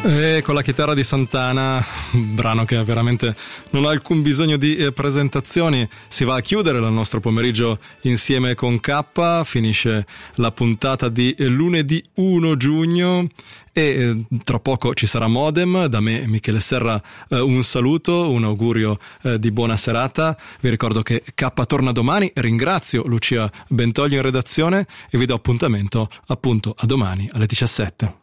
E con la chitarra di Santana, un brano che veramente non ha alcun bisogno di presentazioni, si va a chiudere il nostro pomeriggio insieme con K. Finisce la puntata di lunedì 1 giugno e tra poco ci sarà Modem. Da me, Michele Serra, un saluto, un augurio di buona serata. Vi ricordo che K torna domani. Ringrazio Lucia Bentoglio in redazione e vi do appuntamento appunto a domani alle 17.